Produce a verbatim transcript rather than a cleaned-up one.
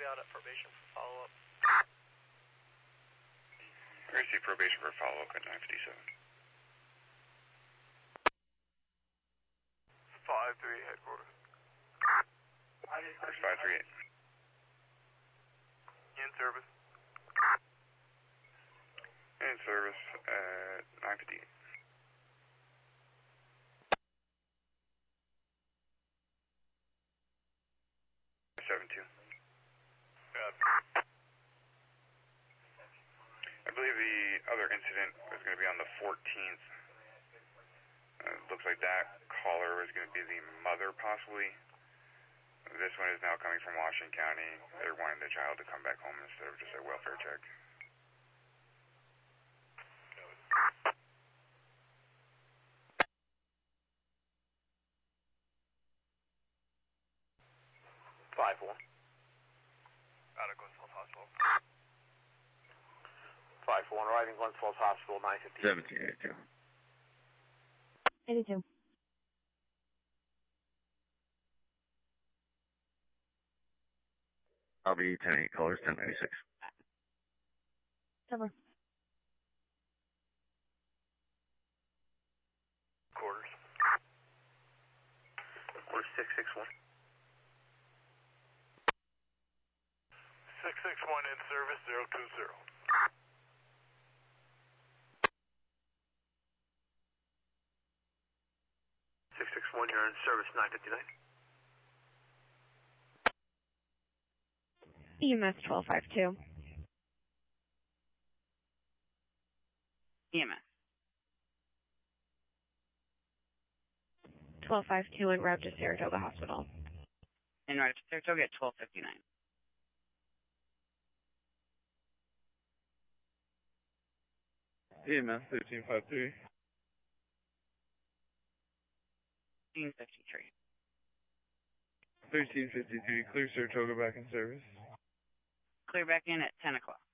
out at probation for follow-up. I received probation for follow-up at nine fifty-seven. five three headquarters. five three eight. In service. In service at nine fifty-eight. seven two. Uh, I believe the other incident was going to be on the fourteenth. Uh, looks like that caller was going to be the mother, possibly. This one is now coming from Washington County. They're wanting the child to come back home instead of just a welfare check. five one. Out of Glens Falls Hospital. five one, arriving Glens Falls Hospital, nine fifty. seventeen eighty-two. eighty-two. I'll be ten eight, callers ten ninety-six. Cover. Quarters. Quarters six six one. six six one in service, zero two zero. six six one, you're in service, nine fifty-nine. E M S twelve five two. E M S. twelve five two en route to Saratoga Hospital. En route to Saratoga at twelve fifty-nine. E M S thirteen fifty-three. thirteen fifty-three. thirteen fifty-three, clear Saratoga back in service. Clear back in at ten o'clock.